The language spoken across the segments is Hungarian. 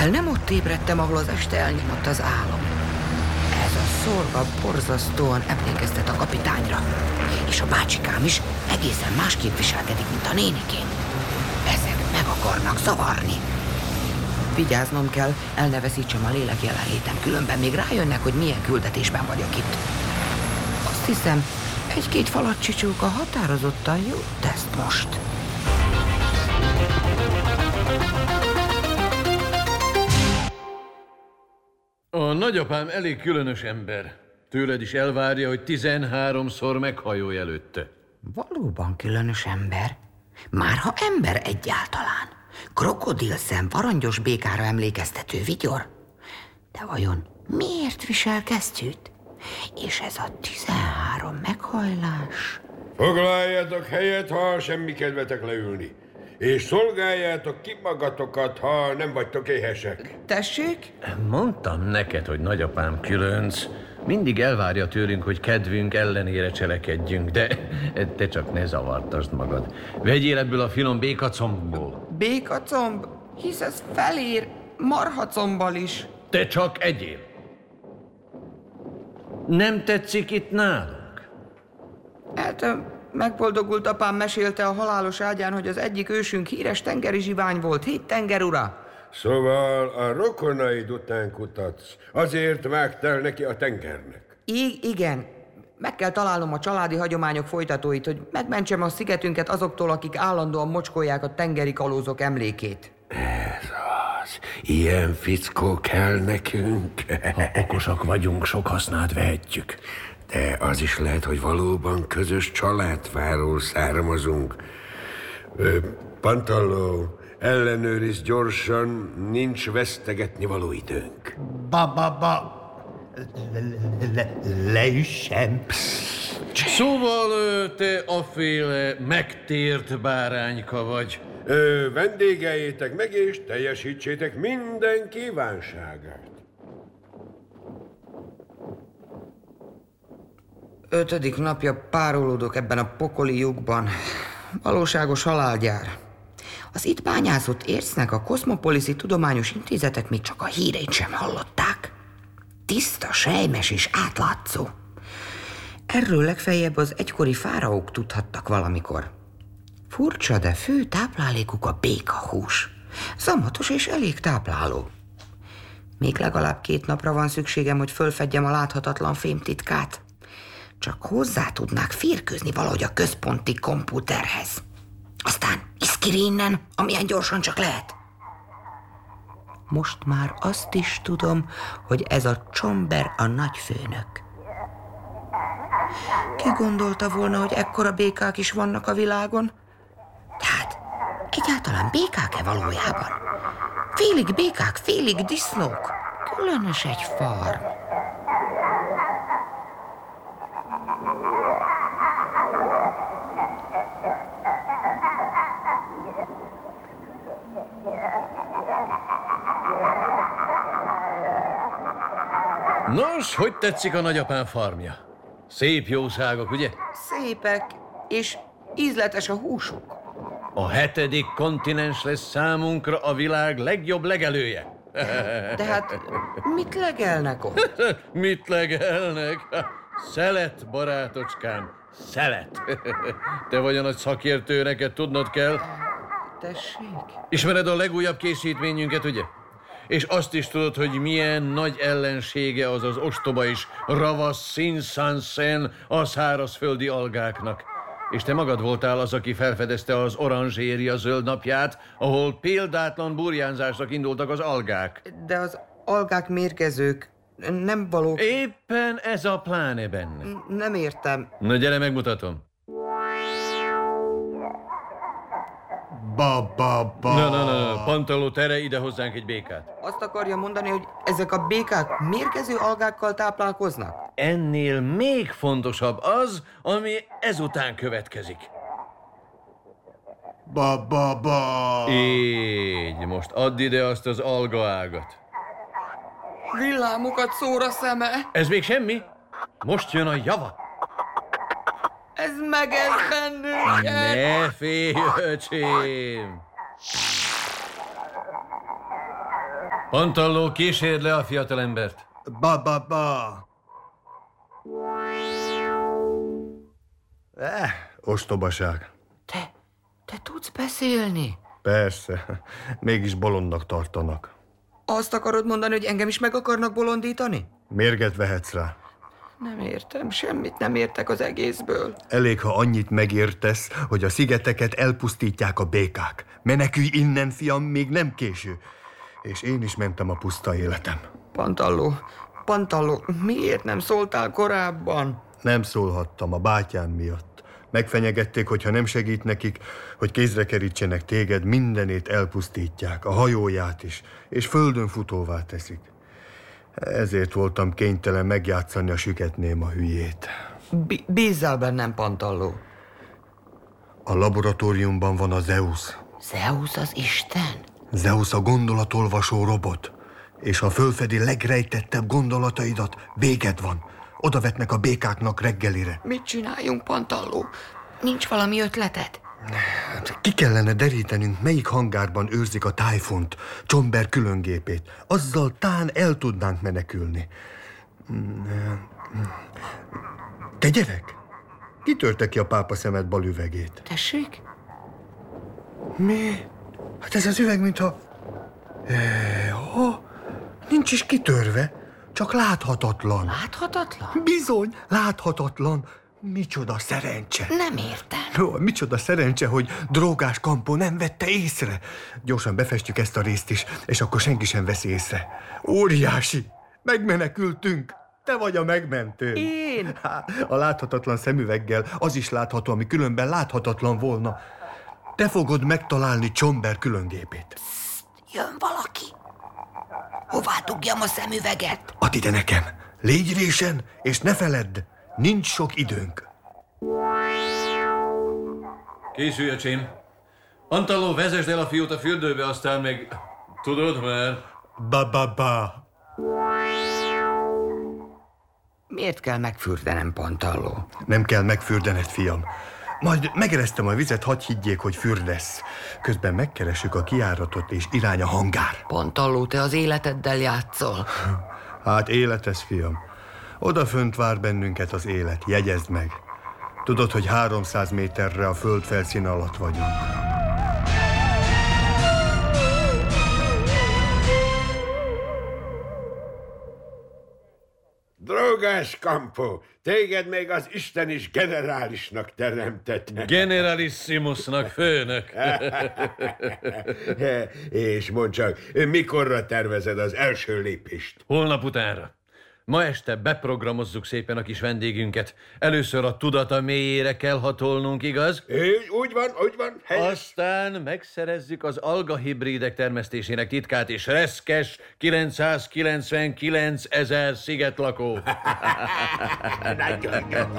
Fel nem ott ébredtem, ahol az este elnyomott az álom. Ez a szorga borzasztóan emlékeztet a kapitányra. És a bácsikám is egészen másképp viselkedik, mint a nénikén. Ezek meg akarnak zavarni. Vigyáznom kell, el ne veszítsem a lélek jelenlétem, különben még rájönnek, hogy milyen küldetésben vagyok itt. Azt hiszem, egy-két falacsicsóka határozottan jó teszt most. A nagyapám elég különös ember. Tőled is elvárja, hogy 13-szor meghajolj előtte. Valóban különös ember. Márha ember egyáltalán. Krokodilszem, varangyos békára emlékeztető vigyor. De vajon miért visel kesztyűt? És ez a 13 meghajlás... Foglaljatok helyet, ha semmi kedvetek leülni. És szolgáljátok ki magatokat, ha nem vagytok éhesek. Tessék? Mondtam neked, hogy nagyapám különc. Mindig elvárja tőlünk, hogy kedvünk ellenére cselekedjünk, de te csak ne zavartasd magad. Vegyél ebből a finom békacombból. Békacomb? Hisz ez felér marhacombbal is. Te csak egyél. Nem tetszik itt nálunk? Hát megboldogult apám mesélte a halálos ágyán, hogy az egyik ősünk híres tengeri zsivány volt, 7 tengerura. Szóval a rokonaid után kutatsz. Azért vágtál neki a tengernek. Igen. Meg kell találnom a családi hagyományok folytatóit, hogy megmentsem a szigetünket azoktól, akik állandóan mocskolják a tengeri kalózok emlékét. Ez az. Ilyen fickó kell nekünk. Ha okosak vagyunk, sok hasznát vehetjük. De az is lehet, hogy valóban közös családfáról származunk. Pantalló, ellenőrizz gyorsan, nincs vesztegetni való időnk. Leüssem. Szóval te aféle megtért bárányka vagy. Vendégeljétek meg és teljesítsétek minden kívánságát. 5. napja párolódok ebben a pokoli lyukban. Valóságos halálgyár. Az itt bányászott ércnek a Kozmopoliszi Tudományos Intézetek még csak a híreit sem hallották. Tiszta, sejmes és átlátszó. Erről legfeljebb az egykori fáraók tudhattak valamikor. Furcsa, de fő táplálékuk a békahús. Zamatos és elég tápláló. Még legalább 2 napra van szükségem, hogy fölfedjem a láthatatlan fém titkát. Csak hozzá tudnák férkőzni valahogy a központi komputerhez. Aztán iszkiri innen, amilyen gyorsan csak lehet. Most már azt is tudom, hogy ez a Csomber a nagyfőnök. Ki gondolta volna, hogy ekkora békák is vannak a világon? Tehát egyáltalán békák-e valójában? Félig békák, félig disznók. Különös egy farm. Nos, hogy tetszik a nagyapám farmja? Szép jószágok, ugye? Szépek, és ízletes a húsuk. A 7. kontinens lesz számunkra a világ legjobb legelője. De hát mit legelnek ott? Mit legelnek? Szelet, barátocskám, szelet. Te vagy a nagy szakértő, neked tudnod kell. Tessék? Ismered a legújabb készítményünket, ugye? És azt is tudod, hogy milyen nagy ellensége az az ostoba és ravasz Szinszánszén a szárazföldi algáknak. És te magad voltál az, aki felfedezte az Oranzséria zöld napját, ahol példátlan burjánzásnak indultak az algák. De az algák mérgezők, nem valók... Éppen ez a pláne benne. Nem értem. Na gyere, megmutatom. Na, Pantaló, tere ide hozzánk egy békát. Azt akarja mondani, hogy ezek a békák mérgező algákkal táplálkoznak? Ennél még fontosabb az, ami ezután következik. Így, most add ide azt az algaágat. Villámokat szór a szeme. Ez még semmi? Most jön a java. Ez megesz bennünket. Ne félj, öcsém! Pantalló, kísérd le a fiatalembert. Ba. Ostobaság. Te tudsz beszélni? Persze, mégis bolondnak tartanak. Azt akarod mondani, hogy engem is meg akarnak bolondítani? Mérget vehetsz rá. Nem értem, semmit nem értek az egészből. Elég, ha annyit megértesz, hogy a szigeteket elpusztítják a békák. Menekülj innen, fiam, még nem késő. És én is mentem a puszta életem. Pantalló, miért nem szóltál korábban? Nem szólhattam a bátyám miatt. Megfenyegették, hogy ha nem segít nekik, hogy kézre kerítsenek téged, mindenét elpusztítják, a hajóját is, és földön futóvá teszik. Ezért voltam kénytelen megjátszani a süketnéma hülyét. Bízzál bennem, Pantalló. A laboratóriumban van a Zeus. Zeus az Isten? Zeus a gondolatolvasó robot. És ha fölfedi legrejtettebb gondolataidat, véged van. Oda vetnek a békáknak reggelire. Mit csináljunk, Pantalló? Nincs valami ötleted? Ki kellene derítenünk, melyik hangárban őrzik a Typhoont, Csomber különgépét. Azzal tán el tudnánk menekülni. Te gyerek! Kitörte ki a pápa szemed bal üvegét. Tessék? Mi? Hát ez az üveg, mintha... Nincs is kitörve, csak láthatatlan. Láthatatlan? Bizony, láthatatlan. Micsoda szerencse. Nem értem. Micsoda szerencse, hogy Drógás Kampó nem vette észre. Gyorsan befestjük ezt a részt is, és akkor senki sem veszi észre. Óriási! Megmenekültünk! Te vagy a megmentő. Én? A láthatatlan szemüveggel az is látható, ami különben láthatatlan volna. Te fogod megtalálni Csomber különgépét. Psst, jön valaki. Hová dugjam a szemüveget? Add ide nekem. Légy résen, és ne feledd, nincs sok időnk. Készülj, öcsém. Pantalló, vezesd el a fiút a fürdőbe, aztán meg... Tudod már? Ba. Miért kell megfürdenem, Pantalló? Nem kell megfürdened, fiam. Majd megeresztem a vizet, hadd higgyék, hogy fürdesz. Közben megkeressük a kijáratot, és irány a hangár. Pantalló, te az életeddel játszol. Hát élet ez, fiam. Odafönt vár bennünket az élet, jegyezd meg. Tudod, hogy 300 méterre a föld felszíne alatt vagyunk. Drógás Kampó, téged még az Isten is generálisnak teremtett. Generalissimusnak, főnök. És mondd csak, mikorra tervezed az első lépést? Holnap utánra. Ma este beprogramozzuk szépen a kis vendégünket. Először a tudata mélyére kell hatolnunk, igaz? Úgy van, helyes. Aztán megszerezzük az algahibridek termesztésének titkát, és reszkes 999 000 szigetlakó. Nagyon jó.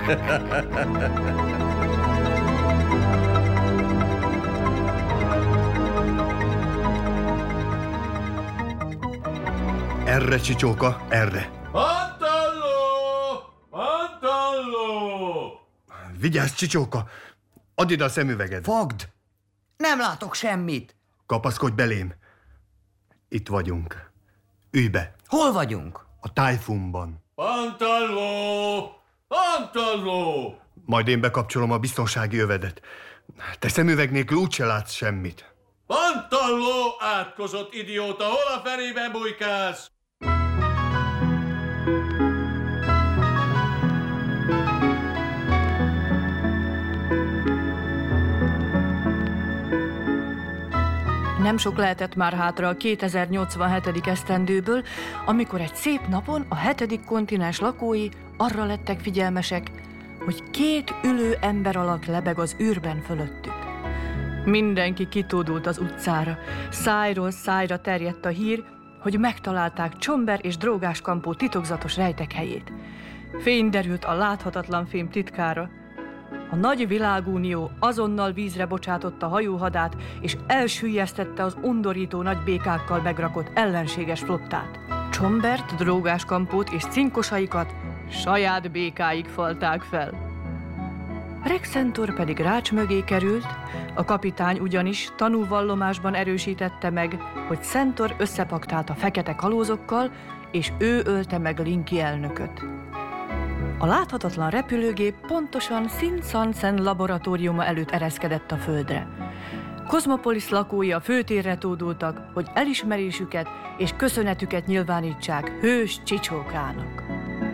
Erre, Csicsóka, erre. Pantalló! Vigyázz, Csicsóka! Add ide a szemüveged. Fogd! Nem látok semmit. Kapaszkodj belém. Itt vagyunk. Ülj be. Hol vagyunk? A Typhoonban. Pantalló! Majd én bekapcsolom a biztonsági övedet. Te szemüveg nélkül úgyse látsz semmit. Pantalló, átkozott idióta, hol a fenébe bujkálsz? Nem sok lehetett már hátra a 2087. esztendőből, amikor egy szép napon a 7. kontinens lakói arra lettek figyelmesek, hogy 2 ülő ember alak lebeg az űrben fölöttük. Mindenki kitódult az utcára, szájról szájra terjedt a hír, hogy megtalálták Csomber és Drógás Kampó titokzatos rejtekhelyét. Fény derült a láthatatlan fém titkára. A nagy világunió azonnal vízre bocsátotta hajóhadát, és elsüllyesztette az undorító nagy békákkal megrakott ellenséges flottát. Csombert, Drógás Kampót és cinkosaikat saját békáik falták fel. Rex Centaur pedig rács mögé került, a kapitány ugyanis tanúvallomásban erősítette meg, hogy Centaur összepaktált a fekete kalózokkal, és ő ölte meg Linky elnököt. A láthatatlan repülőgép pontosan Sin-San-Sen laboratóriuma előtt ereszkedett a földre. Cosmopolis lakói a főtérre tódultak, hogy elismerésüket és köszönetüket nyilvánítsák hős Csicsókának.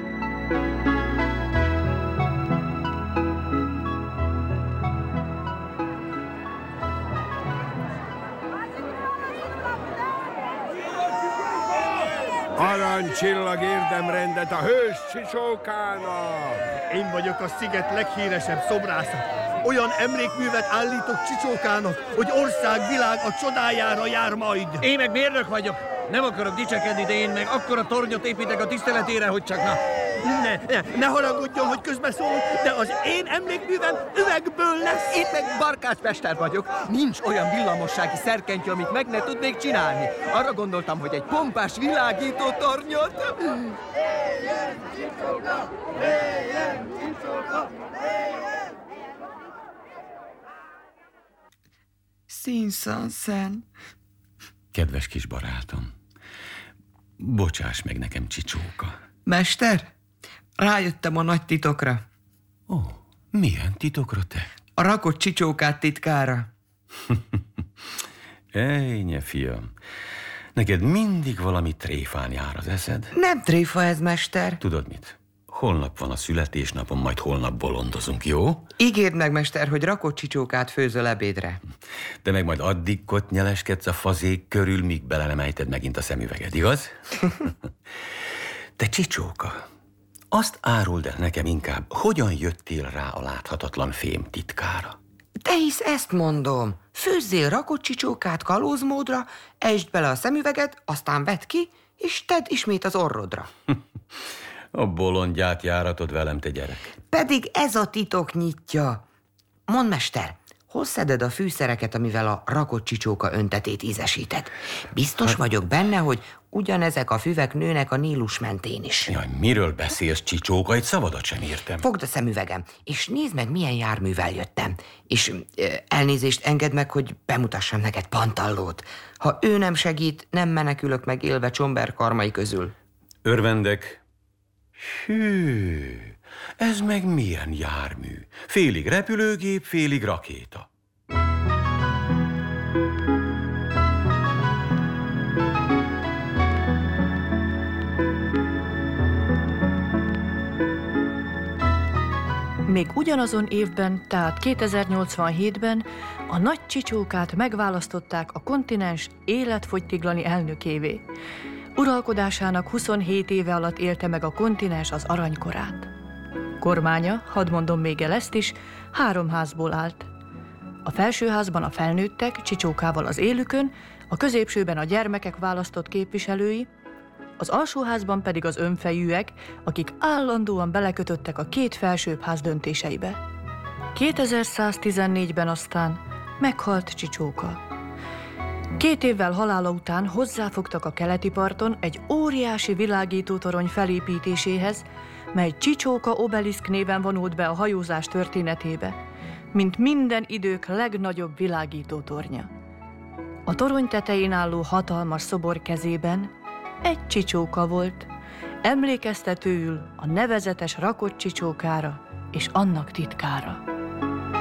Aranycsillag érdemrendet a hős Csicsókának! Én vagyok a sziget leghíresebb szobrásza. Olyan emlékművet állítok Csicsókának, hogy ország, világ a csodájára jár majd. Én meg mérnök vagyok. Nem akarok dicsekedni, de én meg akkora tornyot építek a tiszteletére, hogy csak na... Ne haragudjon, hogy közbeszól, de az én emlékművem üvegből lesz. Én meg barkácsmester vagyok. Nincs olyan villamossági szerkentyű, amit meg ne tudnék csinálni. Arra gondoltam, hogy egy pompás világító tornyot... Sin-San-Sen. Kedves kis barátom, bocsáss meg nekem, Csicsóka. Mester, rájöttem a nagy titokra. Ó, milyen titokra te? A rakott Csicsókát titkára. Ejnye, fiam, neked mindig valami tréfán jár az eszed. Nem tréfa ez, mester. Tudod mit? Holnap van a születésnapom, majd holnap bolondozunk, jó? Ígérd meg, mester, hogy rakott Csicsókát főzöl ebédre. De meg majd addig kotnyeleskedsz a fazék körül, míg bele nem ejted megint a szemüveged, igaz? Te, Csicsóka, azt áruld el nekem inkább, hogyan jöttél rá a láthatatlan fém titkára? De hisz ezt mondom. Főzzél rakott Csicsókát kalózmódra, ejtsd bele a szemüveget, aztán vedd ki, és tedd ismét az orrodra. A bolondját járatod velem, te gyerek. Pedig ez a titok nyitja. Mondd, mester, hol szeded a fűszereket, amivel a rakott Csicsóka öntetét ízesíted? Biztos vagyok benne, hogy ugyanezek a füvek nőnek a Nílus mentén is. Jaj, miről beszélsz, Csicsóka? Egy szavadat sem értem. Fogd a szemüvegem, és nézd meg, milyen járművel jöttem. És elnézést engedd meg, hogy bemutassam neked Pantallót. Ha ő nem segít, nem menekülök meg élve Csomber karmai közül. Örvendek. Hű, ez meg milyen jármű? Félig repülőgép, félig rakéta. Még ugyanazon évben, tehát 2087-ben a nagy Csicsókát megválasztották a kontinens életfogytiglani elnökévé. Uralkodásának 27 éve alatt élte meg a kontinens az aranykorát. Kormánya, hadd mondom még el ezt is, 3 házból állt. A felsőházban a felnőttek, Csicsókával az élükön, a középsőben a gyermekek választott képviselői, az alsóházban pedig az önfejűek, akik állandóan belekötöttek a 2 felsőbb ház döntéseibe. 2114-ben aztán meghalt Csicsóka. 2 évvel halála után hozzáfogtak a keleti parton egy óriási világítótorony felépítéséhez, mely Csicsóka obeliszk néven vonult be a hajózás történetébe, mint minden idők legnagyobb világítótornya. A torony tetején álló hatalmas szobor kezében egy Csicsóka volt, emlékeztetőül a nevezetes rakott Csicsókára és annak titkára.